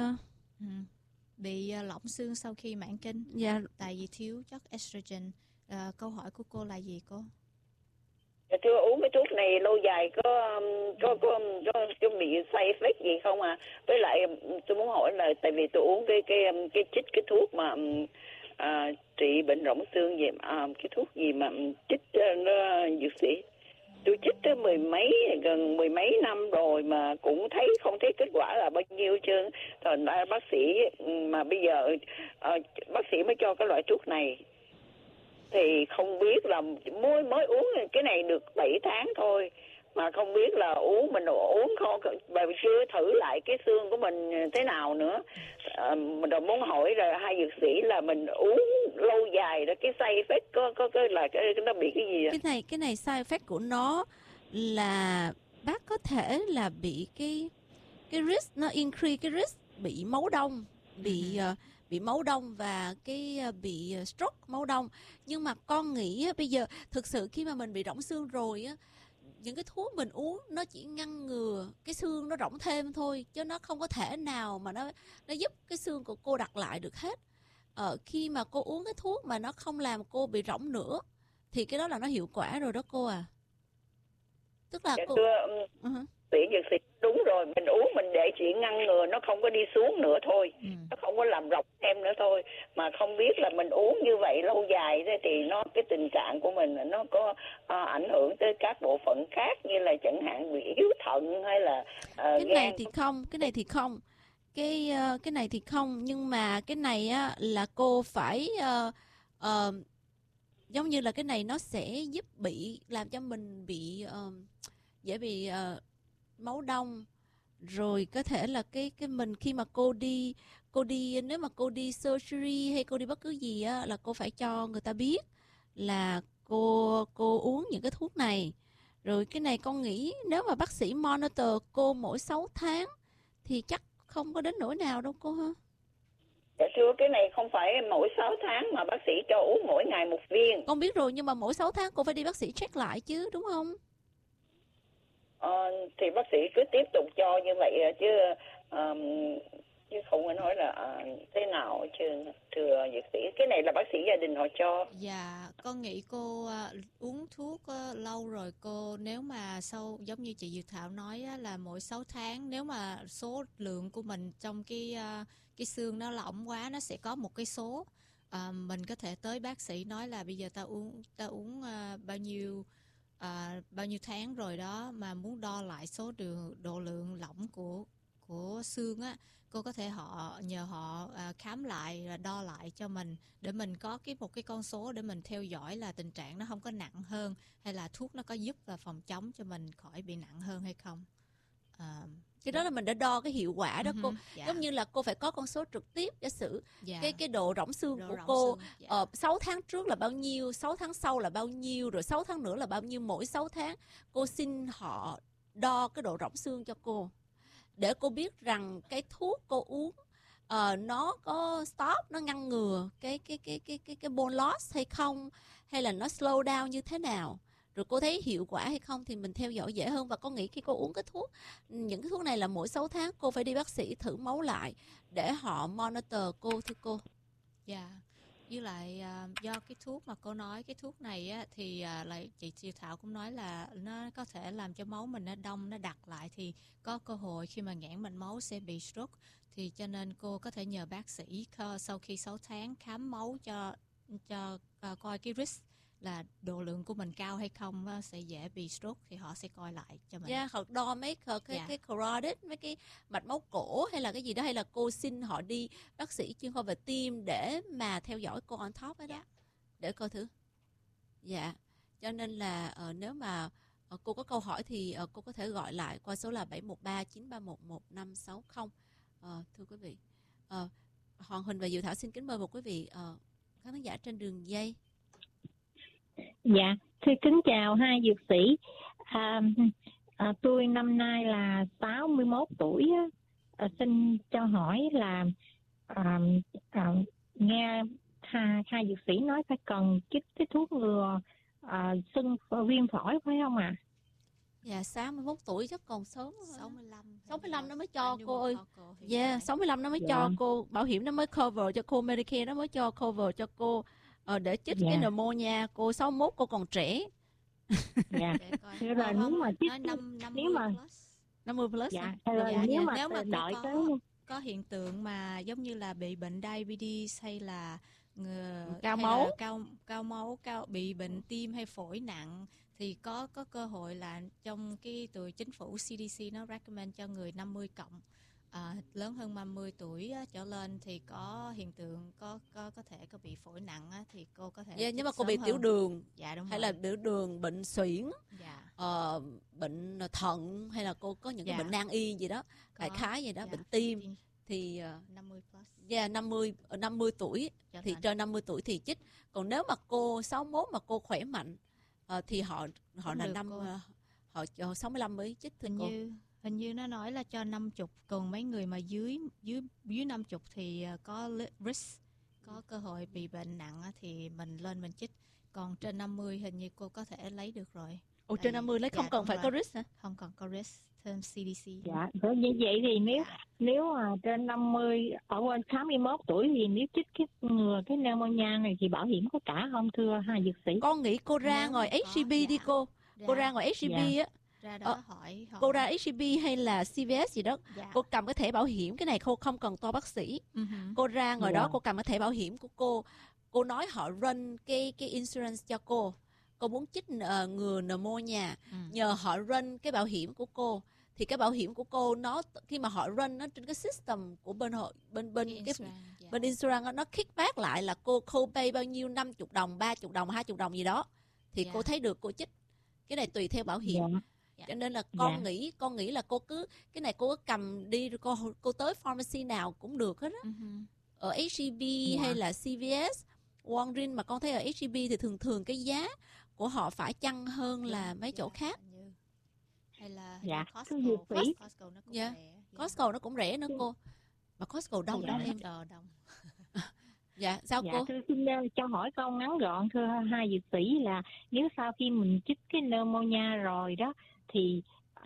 bị lỏng xương sau khi mãn kinh. Dạ. Tại vì thiếu chất estrogen. Câu hỏi của cô là gì cô? Thưa uống cái thuốc này lâu dài có bị side effect gì không à? Với lại tôi muốn hỏi là tại vì tôi uống cái chích cái thuốc mà trị bệnh rỗng xương gì cái thuốc gì mà chích nó dược sĩ, tôi chích tới gần mười mấy năm rồi mà cũng không thấy kết quả là bao nhiêu chứ. Thành ra bác sĩ mà bây giờ bác sĩ mới cho cái loại thuốc này thì không biết là mới uống cái này được 7 tháng thôi mà không biết là mình uống không, bởi vì chưa thử lại cái xương của mình thế nào nữa. Mình rồi muốn hỏi rồi hai dược sĩ là mình uống lâu dài đó cái side effect có là nó bị cái gì? Cái này side effect của nó là bác có thể là bị cái risk, nó increase cái risk bị máu đông, bị máu đông và bị stroke máu đông. Nhưng mà con nghĩ bây giờ thực sự khi mà mình bị rỗng xương rồi á, những cái thuốc mình uống nó chỉ ngăn ngừa cái xương nó rỗng thêm thôi, chứ nó không có thể nào mà nó giúp cái xương của cô đặt lại được hết. Khi mà cô uống cái thuốc mà nó không làm cô bị rỗng nữa thì cái đó là nó hiệu quả rồi đó cô à. Tức là cô sĩ dược sĩ đúng rồi, mình uống mình để chỉ ngăn ngừa nó không có đi xuống nữa thôi, nó không có làm rộng thêm nữa thôi. Mà không biết là mình uống như vậy lâu dài thì cái tình trạng của mình nó có ảnh hưởng tới các bộ phận khác như là chẳng hạn bị yếu thận hay là cái này thì không, cái này thì không, nhưng mà cái này á là cô phải giống như là cái này nó sẽ giúp làm cho mình bị dễ bị máu đông, rồi có thể là cái mình khi mà cô đi nếu mà cô đi surgery hay cô đi bất cứ gì á là cô phải cho người ta biết là cô uống những cái thuốc này. Rồi cái này con nghĩ nếu mà bác sĩ monitor cô mỗi 6 tháng thì chắc không có đến nỗi nào đâu cô ha. Dạ thưa, cái này không phải mỗi 6 tháng mà bác sĩ cho uống mỗi ngày 1 viên. Con biết rồi, nhưng mà mỗi 6 tháng cô phải đi bác sĩ check lại chứ, đúng không? Thì bác sĩ cứ tiếp tục cho như vậy chứ không có nói là thế nào chứ thưa dược sĩ. Cái này là bác sĩ gia đình họ cho. Dạ, con nghĩ cô uống thuốc lâu rồi cô, nếu mà giống như chị Dược Thảo nói là mỗi 6 tháng, nếu mà số lượng của mình trong cái xương nó lỏng quá, nó sẽ có một cái số Mình có thể tới bác sĩ nói là bây giờ ta uống bao nhiêu tháng rồi đó, mà muốn đo lại độ lượng lỏng của xương á, cô có thể nhờ họ khám lại, đo lại cho mình để mình có một cái con số để mình theo dõi là tình trạng nó không có nặng hơn, hay là thuốc nó có giúp và phòng chống cho mình khỏi bị nặng hơn hay không. Cái đó là mình đã đo cái hiệu quả đó cô. Dạ. Giống như là cô phải có con số trực tiếp, giả sử Dạ. cái độ rỗng xương Độ của rỗng cô xương, dạ. 6 tháng trước là bao nhiêu, 6 tháng sau là bao nhiêu, rồi 6 tháng nữa là bao nhiêu. Mỗi 6 tháng cô xin họ đo cái độ rỗng xương cho cô, để cô biết rằng cái thuốc cô uống nó có stop, nó ngăn ngừa cái bone loss hay không, hay là nó slow down như thế nào. Rồi cô thấy hiệu quả hay không thì mình theo dõi dễ hơn. Và con nghĩ khi cô uống những cái thuốc này là mỗi 6 tháng cô phải đi bác sĩ thử máu lại để họ monitor cô, thưa cô. Dạ. Với lại do cái thuốc mà cô nói, cái thuốc này á, thì lại chị Thảo cũng nói là nó có thể làm cho máu mình nó đông, nó đặc lại, thì có cơ hội khi mà nghẽn mạch máu sẽ bị stroke. Thì cho nên cô có thể nhờ bác sĩ sau khi 6 tháng khám máu cho coi cái risk là độ lượng của mình cao hay không, sẽ dễ bị stroke, thì họ sẽ coi lại cho mình. Họ đo mấy cái carotid, mấy cái mạch máu cổ hay là cái gì đó, hay là cô xin họ đi bác sĩ chuyên khoa về tim để mà theo dõi cô on top ấy đó, để coi thử. Dạ, cho nên là nếu mà cô có câu hỏi thì cô có thể gọi lại qua số là 713-931-1560. Thưa quý vị, Hoàng Huỳnh và Diệu Thảo xin kính mời một quý vị khán giả trên đường dây. Dạ, thưa kính chào hai dược sĩ. Tôi năm nay là 61 tuổi. Xin cho hỏi là nghe hai dược sĩ nói phải cần chích cái thuốc ngừa sưng viêm phổi phải không ạ? Dạ, 61 tuổi chắc còn sớm. 65 nó mới cho cô ơi. 65 nó mới cho cô, bảo hiểm nó mới cover cho cô, Medicare nó mới cho cover cho cô để chích cái pneumonia. Cô 61 cô còn trẻ. Dạ. Thế rồi nếu mà chích nếu mà 50 plus. Dạ. Nếu mà đợi có hiện tượng mà giống như là bị bệnh diabetes hay là cao máu, bị bệnh tim hay phổi nặng, thì có cơ hội là trong cái từ chính phủ CDC nó recommend cho người 50 cộng, lớn hơn 30 tuổi trở lên thì có hiện tượng có thể có bị phổi nặng á, thì cô có thể nhưng mà cô bị tiểu đường, hay là tiểu đường, bệnh suyễn, bệnh thận, hay là cô có những cái bệnh nan y gì đó, đại khái gì đó, bệnh tim thì 50 plus. 50 tuổi thì trên 50 tuổi thì chích. Còn nếu mà cô 61 mà cô khỏe mạnh thì họ là họ 65 mới chích, thưa cô. Hình như nó nói là cho 50, còn mấy người mà dưới 50 thì có risk, có cơ hội bị bệnh nặng thì mình lên mình chích. Còn trên 50 hình như cô có thể lấy được rồi. Trên 50 lấy không cần phải có risk hả? Không cần có risk, thêm CDC. Dạ, như vậy thì nếu mà trên 50 ở bên 61 tuổi thì nếu chích cái ngừa cái pneumonia này thì bảo hiểm có trả không, thưa hai dược sĩ? Con nghĩ cô ra ngoài HCB đi cô. Cô ra ngoài HCB á. Ra đó hỏi cô ra HCB hay là CVS gì đó, cô cầm cái thẻ bảo hiểm, cái này cô không cần to bác sĩ. Cô ra ngoài đó cô cầm cái thẻ bảo hiểm của cô nói họ run cái insurance cho cô muốn chích ngừa pneumonia, nhờ họ run cái bảo hiểm của cô, thì cái bảo hiểm của cô nó khi mà họ run nó trên cái system của bên insurance nó kickback lại là cô copay bao nhiêu, 50 đồng, 30 đồng, 20 đồng gì đó, thì cô thấy được cô chích. Cái này tùy theo bảo hiểm. Cho nên là con nghĩ là cô cứ cái này cô cứ cầm đi, rồi cô tới pharmacy nào cũng được hết á. Ở HCB hay là CVS, Walgreens, mà con thấy ở HCB thì thường cái giá của họ phải chăng hơn là mấy chỗ khác. Hay là Costco nó cũng rẻ. Costco nó cũng rẻ nữa cô. Mà Costco đông lắm em. Đông. Dạ, sao cô? Thưa xin cho hỏi câu ngắn gọn, thưa hai dược sĩ, là nếu sau khi mình chích cái pneumonia rồi đó thì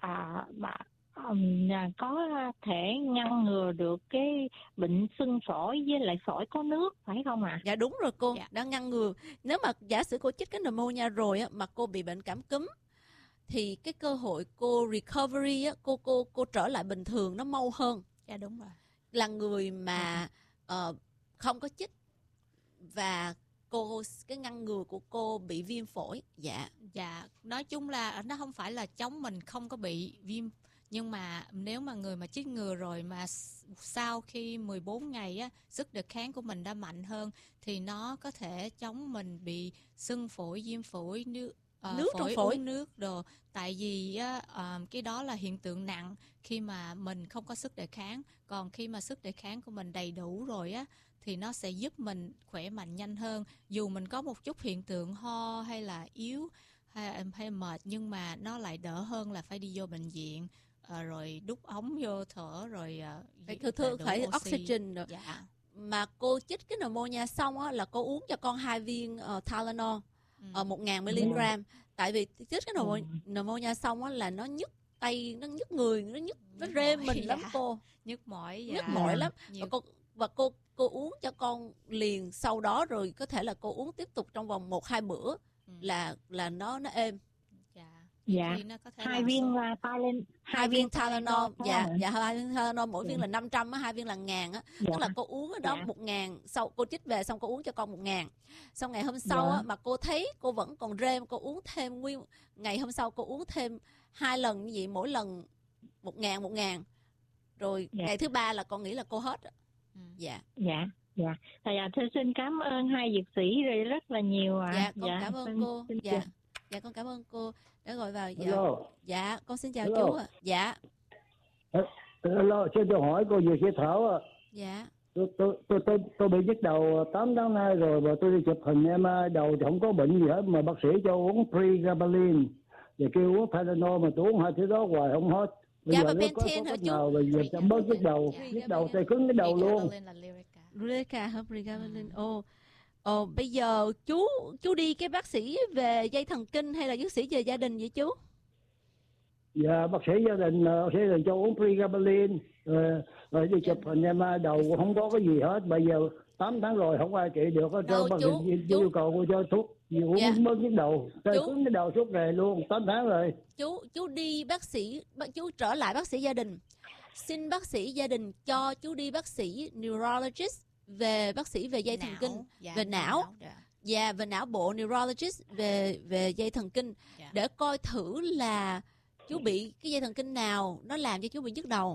có thể ngăn ngừa được cái bệnh sưng phổi với lại phổi có nước phải không ạ? Dạ đúng rồi cô, đang ngăn ngừa. Nếu mà giả sử cô chích cái pneumonia rồi á, mà cô bị bệnh cảm cúm thì cái cơ hội cô recovery á, cô trở lại bình thường nó mau hơn. Dạ đúng rồi. Là người mà không có chích và cái ngăn ngừa của cô bị viêm phổi. Dạ, nói chung là nó không phải là chống mình không có bị viêm, nhưng mà nếu mà người mà chích ngừa rồi mà sau khi 14 ngày á, sức đề kháng của mình đã mạnh hơn thì nó có thể chống mình bị sưng phổi, viêm phổi, nước trong phổi, uống nước đồ. Tại vì cái đó là hiện tượng nặng khi mà mình không có sức đề kháng. Còn khi mà sức đề kháng của mình đầy đủ rồi á thì nó sẽ giúp mình khỏe mạnh nhanh hơn. Dù mình có một chút hiện tượng ho hay là yếu hay mệt, nhưng mà nó lại đỡ hơn là phải đi vô bệnh viện rồi đút ống vô thở rồi phải oxygen rồi. Dạ. Mà cô chích cái pneumonia xong á là cô uống cho con 2 viên Tylenol 1.000 mg. Tại vì chích cái pneumonia xong á là nó nhức tay, nó nhức người, nó rê mình lắm cô. Nhức mỏi lắm. Và cô uống cho con liền sau đó, rồi có thể là cô uống tiếp tục trong vòng 1-2 bữa là nó êm. Dạ. 2 viên Tylenol. 2 viên Tylenol. Dạ, 2 viên Tylenol, mỗi viên là 500 á, 2 viên là 1.000 á. Tức là cô uống ở đó 1.000, sau cô chích về xong cô uống cho con 1.000. Xong ngày hôm sau á mà cô thấy cô vẫn còn rêm, cô uống thêm ngày hôm sau cô uống thêm 2 lần như vậy, mỗi lần 1.000. Rồi ngày thứ 3 là con nghĩ là cô hết. Dạ. Thầy xin cảm ơn hai dược sĩ rồi rất là nhiều ạ. Dạ, con cảm ơn cô. Dạ, con cảm ơn cô đã gọi vào. Dạ, con xin chào chú ạ. Dạ. Hello, xin tôi hỏi cô vừa sĩ Thảo ạ. Dạ. Tôi bị nhức đầu 8 tháng nay rồi, và tôi đi chụp hình đầu thì không có bệnh gì hết, mà bác sĩ cho uống pregabalin và kêu uống Tylenol, mà tôi uống hai thứ đó hoài không hết. Bây giờ và nó có Pantene hả cách chú? nào bây giờ cho bớt nhức đầu tay cứng cái đầu luôn. Lyrica hả? Pregabalin. Bây giờ chú đi cái bác sĩ về dây thần kinh hay là bác sĩ về gia đình vậy chú? Dạ, bác sĩ gia đình cho uống pregabalin rồi đi chụp hình đầu không có cái gì hết. Bây giờ 8 tháng rồi không ai trị được hết trơn. Bác sĩ yêu cầu cô cho thuốc uống bớt nhức đầu, tay cứng cái đầu suốt ngày luôn 8 tháng rồi. Chú đi bác sĩ, chú trở lại bác sĩ gia đình, xin bác sĩ gia đình cho chú đi bác sĩ neurologist, về bác sĩ về dây thần kinh, về não. Về não bộ, neurologist về dây thần kinh, để coi thử là chú bị cái dây thần kinh nào nó làm cho chú bị nhức đầu.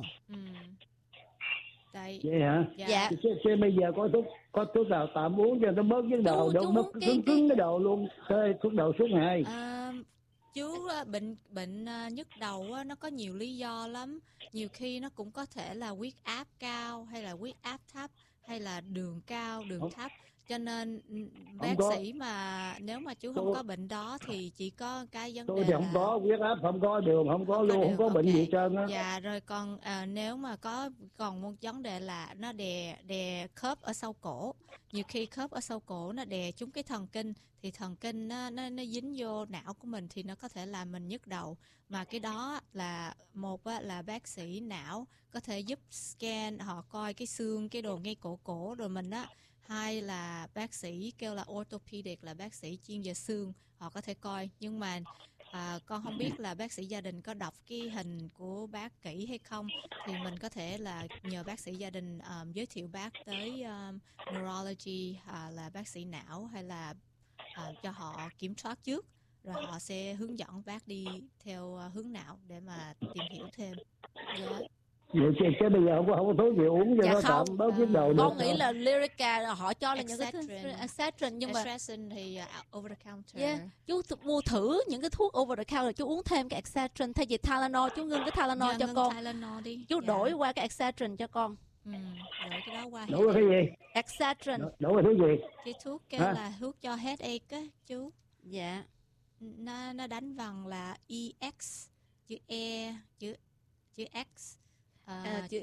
Vậy hả? Dạ. Chứ bây giờ có thuốc nào tạm uống cho nó bớt nhức đầu, đâu mất cứng cái đầu luôn, thuốc đầu suốt ngày. Chú bệnh nhức đầu nó có nhiều lý do lắm. Nhiều khi nó cũng có thể là huyết áp cao, hay là huyết áp thấp, hay là đường cao, đường thấp. Cho nên bác sĩ mà nếu mà chú không có bệnh đó thì chỉ có cái vấn đề tôi thì không có huyết áp, không có đường, không có luôn, không có bệnh gì hết trơn á. Dạ, rồi còn nếu mà còn một vấn đề là nó đè khớp ở sau cổ. Nhiều khi khớp ở sau cổ nó đè trúng cái thần kinh, thì thần kinh nó dính vô não của mình thì nó có thể làm mình nhức đầu. Mà cái đó là một là bác sĩ não có thể giúp scan, họ coi cái xương, cái đồ ngay cổ rồi mình á. Hai là bác sĩ kêu là orthopedic, là bác sĩ chuyên về xương, họ có thể coi. Nhưng mà con không biết là bác sĩ gia đình có đọc cái hình của bác kỹ hay không, thì mình có thể là nhờ bác sĩ gia đình giới thiệu bác tới neurology, là bác sĩ não, hay là cho họ kiểm soát trước, rồi họ sẽ hướng dẫn bác đi theo hướng não để mà tìm hiểu thêm. Vậy chứ bây giờ không có thuốc gì uống cho nó tạm bớt nhức đầu được. Con nghĩ là Lyrica họ cho là những cái Excedrin, nhưng mà Excedrin thì over the counter. Chú mua thử những cái thuốc over the counter, chú uống thêm cái Excedrin thay vì Tylenol, chú ngưng cái Tylenol cho con. Tylenol đi. Chú đổi qua cái Excedrin cho con. Đổi cái đó qua. Đổi cái gì? Excedrin. Đổi cái thuốc gì? Cái thuốc kêu là thuốc cho headache á chú. Dạ. Nó đánh vần là EX, chữ E, chữ X. Chữ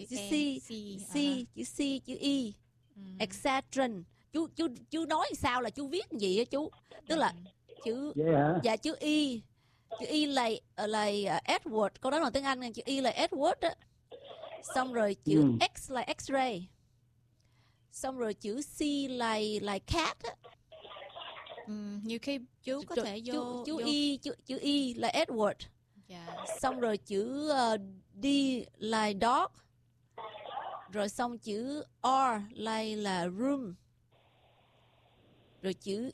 C, chữ E. Excedrin. Chú nói sao là chú viết gì á chú? Tức là chữ chữ E. Chữ E là Edward, câu đó là tiếng Anh, chữ E là Edward á. Xong rồi chữ X là X-ray. Xong rồi chữ C là cat á. Nhiều khi chú có thể vô chữ E là Edward. Xong rồi chữ D là dog. Rồi xong chữ R là room. rồi chữ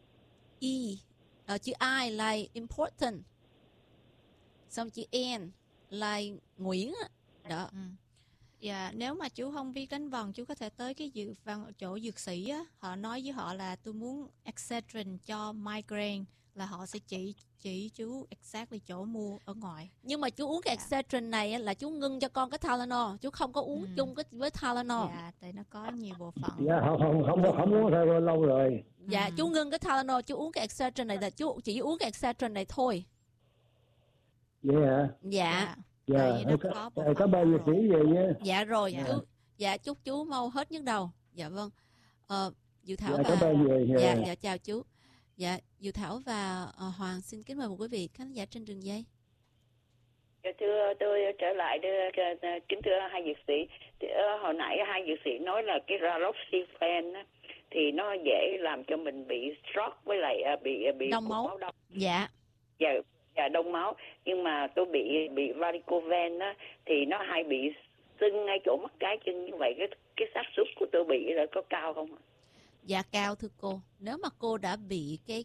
chữ I là important, xong chữ N là Nguyễn á. Đó. Dạ, nếu mà chú không biết đánh vần, chú có thể tới cái chỗ dược sĩ á, họ nói với họ là tôi muốn Excedrin cho migraine, là họ sẽ chỉ chú exactly chỗ mua ở ngoài. Nhưng mà chú uống cái Excedrin này á, là chú ngưng cho con cái Tylenol, chú không có uống chung với Tylenol. Dạ, tại nó có nhiều bộ phận. Dạ, không uống theo lâu rồi. Dạ, chú ngưng cái Tylenol, chú uống cái Excedrin này là chú chỉ uống cái Excedrin này thôi. Vậy hả? Dạ. Dạ, có bao nhiêu sĩ về nhé. Dạ rồi, chúc chú mau hết nhức đầu. Dạ vâng. Diệu Thảo và chào chú. Dạ, Diệu Thảo và Hoàng xin kính mời một quý vị khán giả trên đường dây. Thưa tôi trở lại kính thưa hai dược sĩ. Hồi nãy hai dược sĩ nói là cái Raloxifene thì nó dễ làm cho mình bị stroke với lại bị đông máu. Dạ. Dạ, đông máu. Nhưng mà tôi bị varicose vein á, thì nó hay bị sưng ngay chỗ mắt cái chân, như vậy cái xác suất của tôi bị là có cao không ạ? Dạ cao thưa cô. Nếu mà cô đã bị cái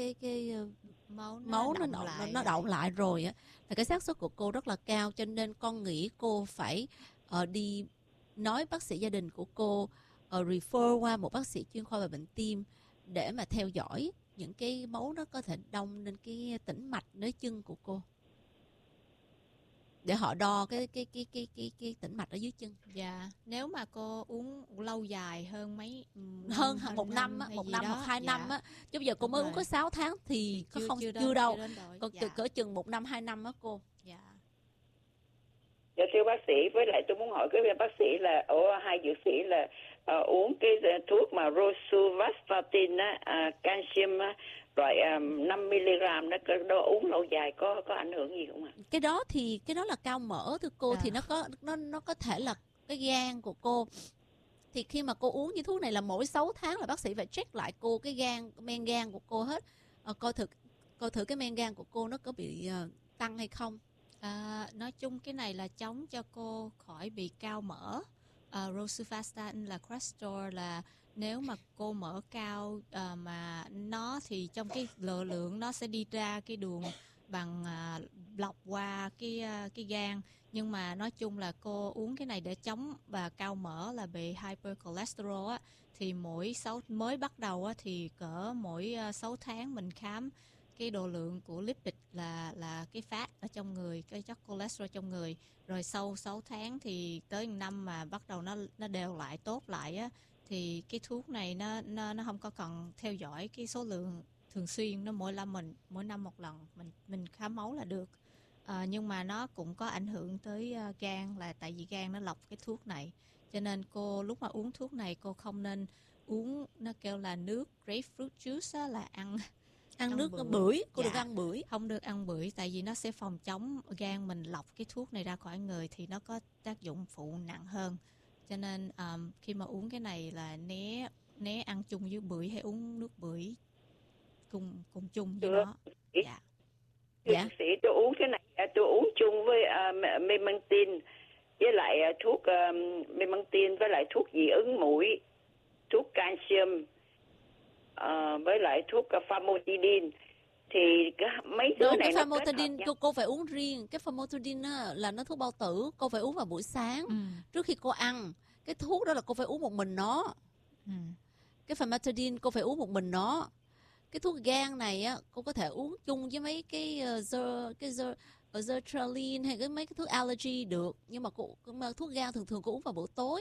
máu nó đọng lại rồi á, thì cái xác suất của cô rất là cao, cho nên con nghĩ cô phải đi nói bác sĩ gia đình của cô refer qua một bác sĩ chuyên khoa về bệnh tim để mà theo dõi những cái máu nó có thể đông lên cái tĩnh mạch nơi chân của cô, để họ đo cái tĩnh mạch ở dưới chân. Dạ, nếu mà cô uống lâu dài hơn một năm hoặc 2 năm á, chứ bây giờ cô mới uống có 6 tháng thì có không chưa đâu. Còn cỡ chừng 1 năm 2 năm á cô. Dạ. Dạ thưa bác sĩ, với lại tôi muốn hỏi cái bác sĩ là hai dược sĩ là uống cái thuốc mà rosuvastatin á, canxi loại 5 mg đó uống lâu dài có ảnh hưởng gì không ạ? Cái đó là cao mỡ thưa cô, thì nó có thể là cái gan của cô. Thì khi mà cô uống như thuốc này là mỗi 6 tháng là bác sĩ phải check lại cô cái men gan của cô hết, coi thử cái men gan của cô nó có bị tăng hay không. Nói chung cái này là chống cho cô khỏi bị cao mỡ. Rosuvastatin là cholesterol, là nếu mà cô mỡ cao mà nó thì trong cái lượng nó sẽ đi ra cái đường bằng lọc qua cái gan. Nhưng mà nói chung là cô uống cái này để chống và cao mỡ là bị hypercholesterol á, thì mới bắt đầu á, thì cỡ mỗi 6 tháng mình khám cái độ lượng của lipid là cái fat ở trong người, cái chất cholesterol trong người. Rồi sau 6 tháng thì tới 1 năm mà bắt đầu nó đều lại tốt lại á, thì cái thuốc này nó không có cần theo dõi cái số lượng thường xuyên, nó mỗi năm một lần mình khám máu là được. Nhưng mà nó cũng có ảnh hưởng tới gan, là tại vì gan nó lọc cái thuốc này, cho nên cô lúc mà uống thuốc này cô không nên uống, nó kêu là nước grapefruit juice á, là ăn nước bưởi. Cô dạ, được ăn bưởi. Không được ăn bưởi, tại vì nó sẽ phòng chống gan mình lọc cái thuốc này ra khỏi người, thì nó có tác dụng phụ nặng hơn. Cho nên khi mà uống cái này là né ăn chung với bưởi, hay uống nước bưởi cùng chung với nó. Dạ. Bác sĩ, tôi uống cái này, tôi uống chung với memantine, với lại thuốc memantine, với lại thuốc dị ứng mũi, thuốc calcium, với lại thuốc famotidine. Thì mấy thứ này cái famotidine cô phải uống riêng. Cái famotidine là nó thuốc bao tử, cô phải uống vào buổi sáng trước khi cô ăn. Cái thuốc đó là cô phải uống một mình nó. Cái famotidine cô phải uống một mình nó. Cái thuốc gan này á, cô có thể uống chung với mấy cái sertraline hay mấy cái thuốc allergy được, nhưng mà thuốc gan thường cô uống vào buổi tối.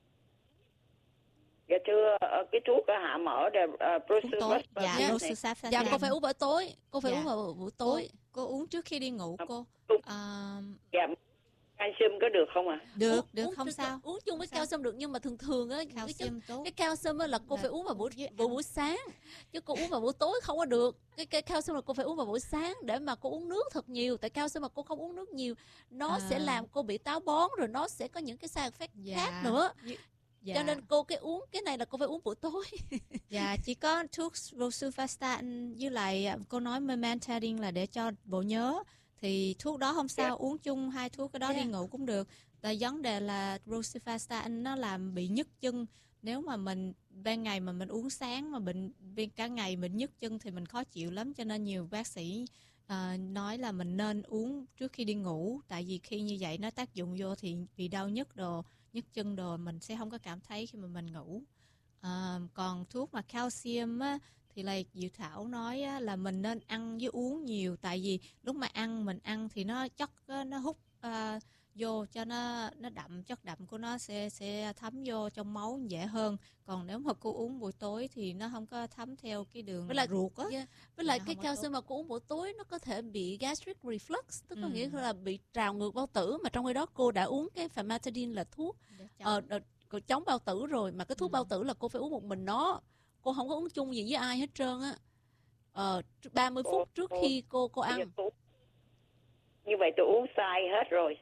Dạ thưa, cái thuốc hạ mỡ Rosuvastatin. Dạ, cô phải uống buổi tối. Cô phải uống vào buổi tối. Cô uống trước khi đi ngủ cô. Dạ, calcium có được không ạ? Được, không sao. Uống chung với calcium được, nhưng mà thường á cái calcium là cô phải uống vào buổi sáng, chứ cô uống vào buổi tối không có được. Cái calcium là cô phải uống vào buổi sáng để mà cô uống nước thật nhiều. Tại calcium mà cô không uống nước nhiều, nó sẽ làm cô bị táo bón, rồi nó sẽ có những cái side effect khác nữa. Cho nên cô uống cái này là cô phải uống buổi tối. Dạ, chỉ có thuốc rosuvastatin với lại cô nói memantine là để cho bộ nhớ, thì thuốc đó không sao, uống chung hai thuốc cái đó đi ngủ cũng được. Tại vấn đề là rosuvastatin nó làm bị nhức chân, nếu mà mình ban ngày mà mình uống sáng mà cả ngày mình nhức chân thì mình khó chịu lắm, cho nên nhiều bác sĩ nói là mình nên uống trước khi đi ngủ, tại vì khi như vậy nó tác dụng vô thì bị đau nhức chân đồ mình sẽ không có cảm thấy khi mà mình ngủ. Còn thuốc mà calcium á, thì là Diệu Thảo nói á, là mình nên ăn với uống nhiều, tại vì lúc mà mình ăn thì nó chất nó hút vô cho nó đậm, chất đậm của nó sẽ thấm vô trong máu dễ hơn. Còn nếu mà cô uống buổi tối thì nó không có thấm theo cái đường ruột á. Với lại cái calcium mà cô uống buổi tối nó có thể bị gastric reflux, tức có nghĩa là bị trào ngược bao tử, mà trong khi đó cô đã uống cái famotidine là thuốc chống bao tử rồi, mà cái thuốc bao tử là cô phải uống một mình nó, cô không có uống chung gì với ai hết trơn á. 30 phút trước khi cô ăn. Như vậy tôi uống sai hết rồi.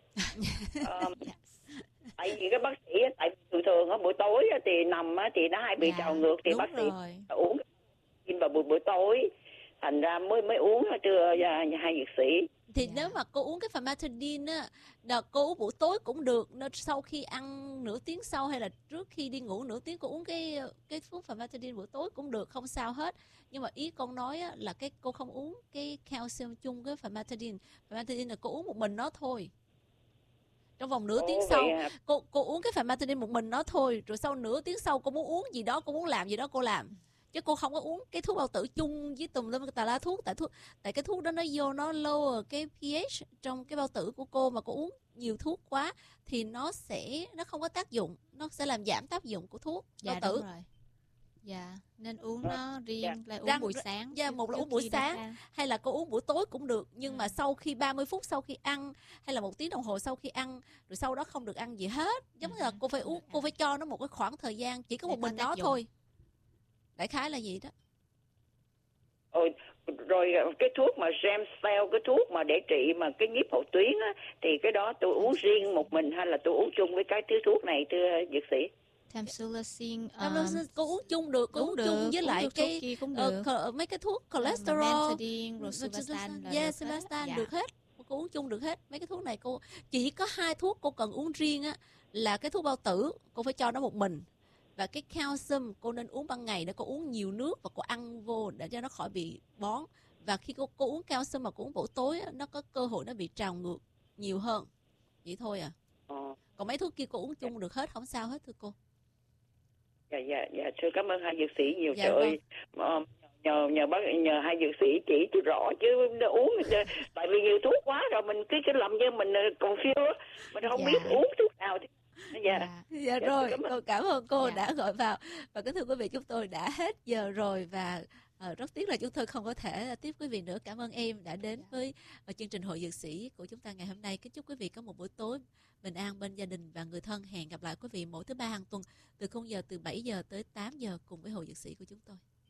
Tại vì cái bác sĩ tại vì thường ở buổi tối thì nằm thì nó hay bị trào ngược, thì bác sĩ uống vào buổi tối, thành ra mới uống trưa hai dược sĩ. Thì nếu mà cô uống cái famotidine á, cô uống buổi tối cũng được, sau khi ăn nửa tiếng sau hay là trước khi đi ngủ nửa tiếng cô uống cái thuốc famotidine buổi tối cũng được, không sao hết. Nhưng mà ý con nói á, là cô không uống cái calcium chung với famotidine. Famotidine là cô uống một mình nó thôi. Trong vòng nửa tiếng sau cô uống cái famotidine một mình nó thôi, rồi sau nửa tiếng sau cô muốn uống gì đó, cô muốn làm gì đó cô làm. Chứ cô không có uống cái thuốc bao tử chung với tùm lum tà la thuốc, tại cái thuốc đó nó vô nó lower cái pH trong cái bao tử của cô, mà cô uống nhiều thuốc quá thì nó không có tác dụng, nó sẽ làm giảm tác dụng của thuốc bao tử. Đúng rồi. Dạ, nên uống nó riêng, là uống buổi sáng. Dạ, một là uống buổi sáng hay là cô uống buổi tối cũng được, nhưng mà sau khi 30 phút sau khi ăn hay là 1 tiếng đồng hồ sau khi ăn, rồi sau đó không được ăn gì hết. Giống như là cô phải uống, cô phải cho nó một cái khoảng thời gian chỉ có một mình nó thôi. Đại khái là gì đó. Rồi cái thuốc mà Gemcell, cái thuốc mà để trị mà cái nhiếp hậu tuyến á, thì cái đó tôi uống riêng một mình hay là tôi uống chung với cái thứ thuốc này thưa dược sĩ? Tamsulosin cô uống chung được, cô uống chung với lại cái mấy cái thuốc cholesterol, Rosuvastatin được hết, cô uống chung được hết. Mấy cái thuốc này cô chỉ có 2 thuốc cô cần uống riêng á, là cái thuốc bao tử cô phải cho nó một mình, và cái calcium cô nên uống ban ngày để cô uống nhiều nước và cô ăn vô để cho nó khỏi bị bón. Và khi cô uống calcium mà cô uống buổi tối á, nó có cơ hội nó bị trào ngược nhiều hơn. Vậy thôi à. Còn mấy thuốc kia cô uống chung được hết, không sao hết thưa cô. Dạ, thưa cảm ơn hai dược sĩ nhiều. Trời ơi, nhờ hai dược sĩ chỉ tôi rõ chứ uống tại vì nhiều thuốc quá rồi mình cứ làm như mình confused, mình không biết uống thuốc nào. Dạ rồi, cảm ơn cô đã gọi vào. Và kính thưa quý vị, chúng tôi đã hết giờ rồi và rất tiếc là chúng tôi không có thể tiếp quý vị nữa. Cảm ơn em đã đến với chương trình Hội Dược Sĩ của chúng ta ngày hôm nay. Kính chúc quý vị có một buổi tối bình an bên gia đình và người thân. Hẹn gặp lại quý vị mỗi thứ Ba hàng tuần từ khung giờ từ 7 giờ tới 8 giờ cùng với Hội Dược Sĩ của chúng tôi.